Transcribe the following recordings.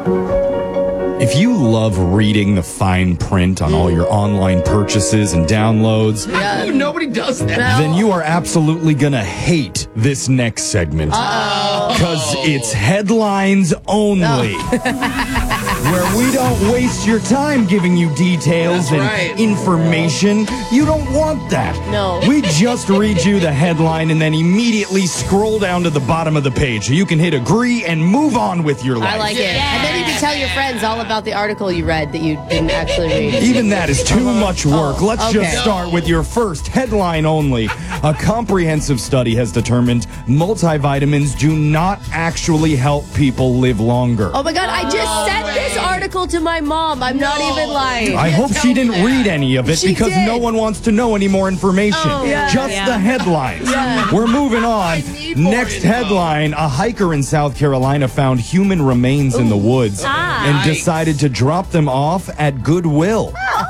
If you love reading the fine print on all your online purchases and downloads, Nobody does that. then you are absolutely gonna hate this next segment. Because it's headlines only. Where we don't waste your time giving you details and information. You don't want that. No. We just read you the headline and then immediately scroll down to the bottom of the page so you can hit agree and move on with your life. I like it. And then you can tell your friends all about the article you read that you didn't actually read. Even that is too much work. Let's just start with your first headline only. A comprehensive study has determined multivitamins do not actually help people live longer. Oh my God, I just sent this article to my mom. I'm not even lying. I hope she didn't read any of it She because did. no one wants to know any more information. Just the headlines. We're moving on. Next headline, a hiker in South Carolina found human remains in the woods and decided to drop them off at Goodwill.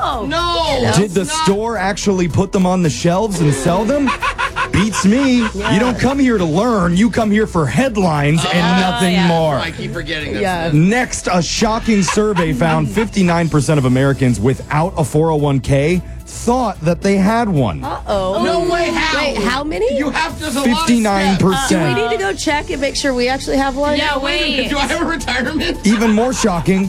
No. Did the store actually put them on the shelves and sell them? Beats me. You don't come here to learn. You come here for headlines and nothing more. I keep forgetting that. Next, a shocking survey found 59% of Americans without a 401k thought that they had one. No way. How? Wait, how many? You have to. 59%. Do we need to go check and make sure we actually have one? Yeah, wait. Do I have a retirement? Even more shocking,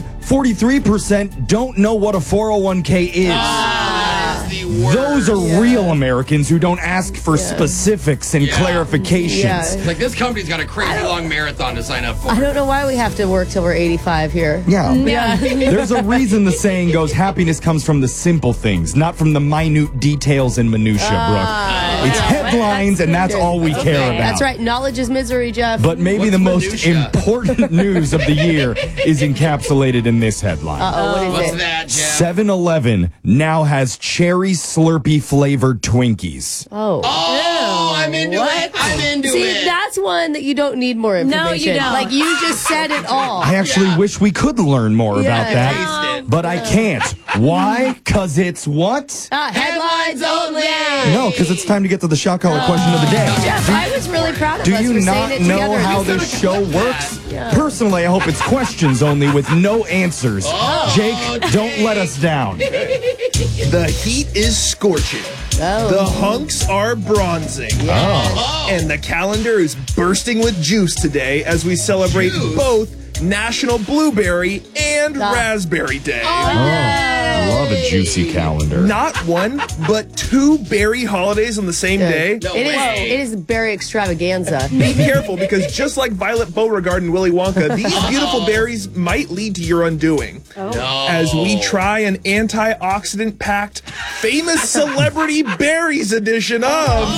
43% don't know what a 401k is. That's the worst. Those are real Americans who don't ask for specifics and clarifications. Yeah. Like, this company's got a crazy long marathon to sign up for. I don't know why we have to work till we're 85 here. Yeah. There's a reason the saying goes, happiness comes from the simple things, not from the minute details and minutia, Brooke. It's headlines, and that's all we care about. That's right. Knowledge is misery, Jeff. But maybe What's the most minutia? important news of the year is encapsulated in this headline. What is What's it? that, Jeff? 7-Eleven now has cherry Slurpee flavored Twinkies. Oh, I'm into it. I'm into see, it. that's one that you don't need more information. No, you don't. Like, you just said it all. I actually wish we could learn more about that, Taste it. but I can't. Why? Because it's what? Headlines only. No, because it's time to get to the shot collar question of the day. Jeff, I was really proud of Do us you for not saying it know together. how this show works? Personally, I hope it's questions only with no answers. Jake, don't let us down. The heat is scorching. The hunks are bronzing. And the calendar is bursting with juice today as we celebrate both National Blueberry and Raspberry Day. I love a juicy calendar. Not one, but two berry holidays on the same day. No It way. is berry extravaganza. Be careful, because just like Violet Beauregard and Willy Wonka, these beautiful berries might lead to your undoing. As we try an antioxidant-packed, famous celebrity berries edition of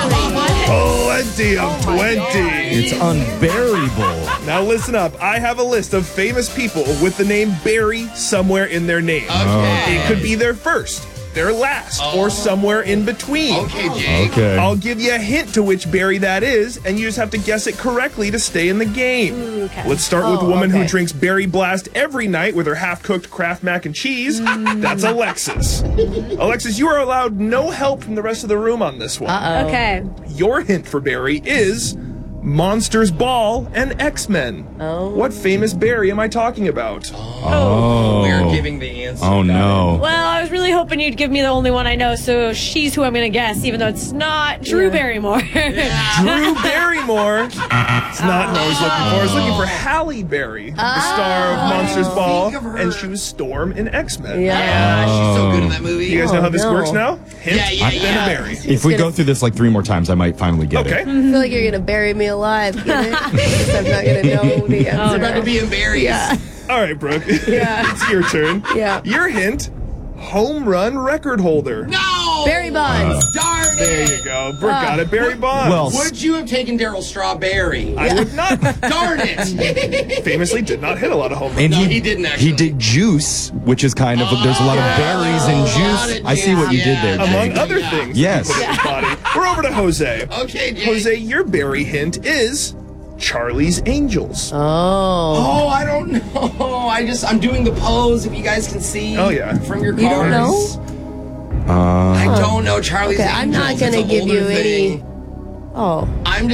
Plenty of 20. It's unbearable. Now listen up. I have a list of famous people with the name Barry somewhere in their name. Okay. It could be their first, their last, or somewhere in between. Okay, Jake. Okay. I'll give you a hint to which berry that is, and you just have to guess it correctly to stay in the game. Let's start with the woman who drinks Berry Blast every night with her half-cooked Kraft mac and cheese. That's Alexis. Alexis, you are allowed no help from the rest of the room on this one. Okay. Your hint for berry is Monsters Ball and X-Men. What famous berry am I talking about? We're giving the answer. Oh, no. Well, I was really hoping you'd give me the only one I know, so she's who I'm going to guess, even though it's not Drew Barrymore. Drew Barrymore. It's not who I was looking for. I was looking for Halle Berry, the star of Monsters Ball, and she was Storm in X-Men. She's so good in that movie. You guys know how this works now? Hint, Yeah. then a berry. If we go through this like 3 more times, I might finally get Okay. it. I feel like you're going to bury me alive. Get it? Because I'm not going to know the answer. It's about to be embarrassed. All right, Brooke. It's your turn. Yeah. Your hint, home run record holder. No! Barry Bonds. Darn it! There you go. Brooke got it. Barry Bonds. Well, Would you have taken Daryl Strawberry? I would not. Darn it! Famously did not hit a lot of home runs. and No, he didn't actually. He did juice, which is kind of, there's a lot of berries in juice. I see what you did there, Among Jake. other things. Yes. Put in his body. We're over to Jose. Okay, Jake. Jose, your berry hint is Charlie's Angels. Oh, I don't know. I'm doing the pose, if you guys can see. Oh, yeah. From your cars. You don't know? I don't know Charlie's Okay, I'm Angels. not going to It's a give you older any. thing. Oh. I'm